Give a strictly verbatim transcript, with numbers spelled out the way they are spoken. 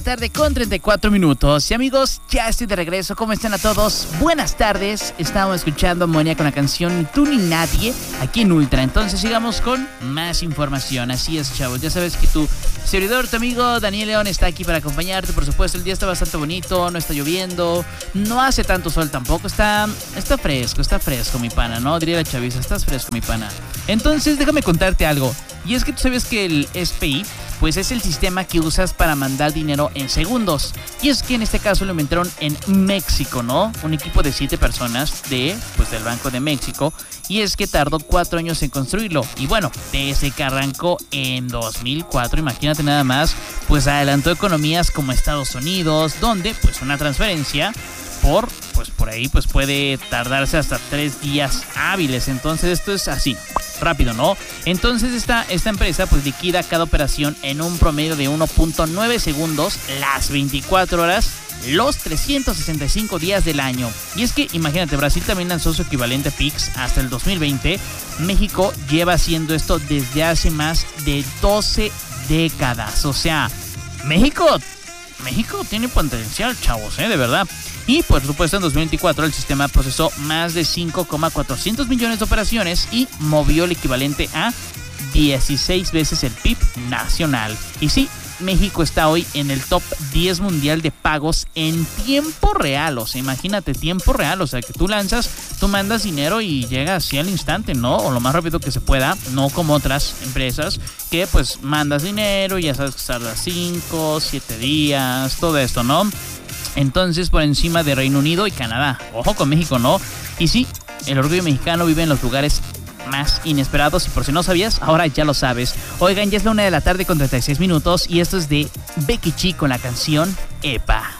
tarde con treinta y cuatro minutos. Y amigos, ya estoy de regreso. ¿Cómo están a todos? Buenas tardes. Estamos escuchando Monia con la canción Ni tú ni nadie aquí en Ultra. Entonces sigamos con más información. Así es, chavos. Ya sabes que tu servidor, tu amigo Daniel León está aquí para acompañarte. Por supuesto, el día está bastante bonito. No está lloviendo. No hace tanto sol tampoco. Está, está fresco, está fresco, mi pana, ¿no? Diría la chaviza, estás fresco, mi pana. Entonces, déjame contarte algo. Y es que tú sabes que el S P I, pues es el sistema que usas para mandar dinero en segundos. Y es que en este caso lo inventaron en México, ¿no? Un equipo de siete personas de, pues, del Banco de México. Y es que tardó cuatro años en construirlo. Y bueno, desde que arrancó en dos mil cuatro, imagínate nada más, pues adelantó economías como Estados Unidos, donde pues una transferencia por, pues por ahí, pues puede tardarse hasta tres días hábiles. Entonces esto es así, rápido, ¿no? Entonces esta, esta empresa pues liquida cada operación en un promedio de uno punto nueve segundos las veinticuatro horas, los trescientos sesenta y cinco días del año. Y es que imagínate, Brasil también lanzó su equivalente P I X hasta el dos mil veinte. México lleva haciendo esto desde hace más de doce décadas. O sea, México, México tiene potencial, chavos, ¿eh? De verdad. Y por supuesto en dos mil veinticuatro el sistema procesó más de cinco coma cuatrocientos millones de operaciones y movió el equivalente a dieciséis veces el P I B nacional. Y sí, México está hoy en el top diez mundial de pagos en tiempo real. O sea, imagínate, tiempo real. O sea, que tú lanzas, tú mandas dinero y llega así al instante, ¿no? O lo más rápido que se pueda, no como otras empresas que pues mandas dinero y ya sabes que tarda cinco, siete días, todo esto, ¿no? Entonces, por encima de Reino Unido y Canadá. Ojo con México, ¿no? Y sí, el orgullo mexicano vive en los lugares más inesperados. Y por si no sabías, ahora ya lo sabes. Oigan, ya es la una de la tarde con treinta y seis minutos. Y esto es de Becky G con la canción Epa.